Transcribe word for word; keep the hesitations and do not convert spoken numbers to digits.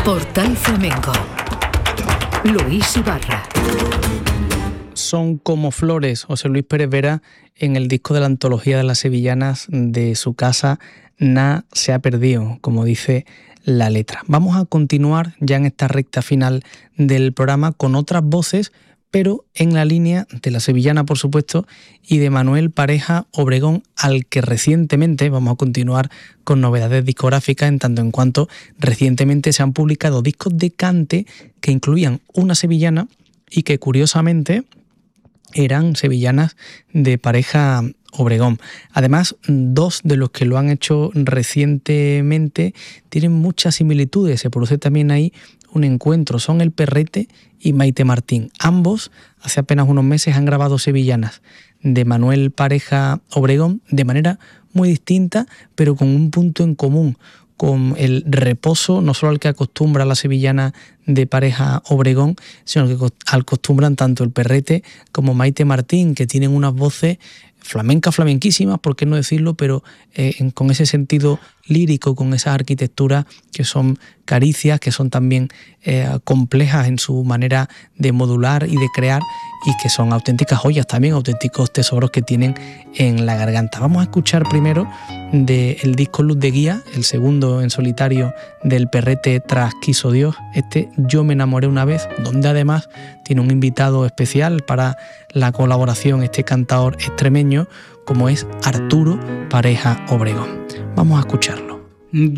Portal Flamenco. Luis Ibarra. Son como flores, José Luis Pérez Vera, en el disco de la antología de las sevillanas de su casa, Na se ha perdido, como dice la letra. Vamos a continuar ya en esta recta final del programa con otras voces, pero en la línea de la sevillana, por supuesto, y de Manuel Pareja Obregón, al que recientemente vamos a continuar con novedades discográficas, en tanto en cuanto recientemente se han publicado discos de cante que incluían una sevillana y que curiosamente eran sevillanas de Pareja Obregón. Además, dos de los que lo han hecho recientemente tienen muchas similitudes. Se produce también ahí un encuentro. Son El Perrete y Maite Martín. Ambos, hace apenas unos meses, han grabado sevillanas de Manuel Pareja Obregón de manera muy distinta, pero con un punto en común, con el reposo, no solo al que acostumbra la sevillana de Pareja Obregón, sino al que acostumbran tanto El Perrete como Maite Martín, que tienen unas voces flamencas, flamenquísimas, por qué no decirlo, pero eh, con ese sentido lírico, con esas arquitecturas que son caricias, que son también eh, complejas en su manera de modular y de crear, y que son auténticas joyas también, auténticos tesoros que tienen en la garganta. Vamos a escuchar primero del disco Luz de Guía, el segundo en solitario del Perrete tras Quiso Dios, este Yo me enamoré una vez, donde además tiene un invitado especial para la colaboración, este cantador extremeño como es Arturo Pareja Obregón. Vamos a escucharlo.